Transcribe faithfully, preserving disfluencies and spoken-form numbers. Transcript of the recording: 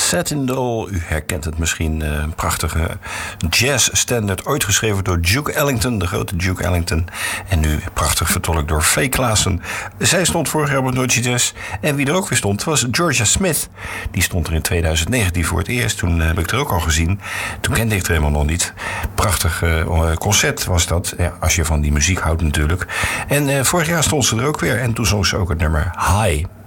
Satin Doll, u herkent het misschien, een prachtige jazz-standard, ooit geschreven door Duke Ellington, de grote Duke Ellington. En nu prachtig vertolkt door Faye Klaassen. Zij stond vorig jaar op het Noordse Jazz. En wie er ook weer stond, was Georgia Smith. Die stond er in twintig negentien voor het eerst. Toen heb ik het er ook al gezien. Toen kende ik het helemaal nog niet. Prachtig uh, concert was dat, ja, als je van die muziek houdt natuurlijk. En uh, vorig jaar stond ze er ook weer. En toen zong ze ook het nummer High.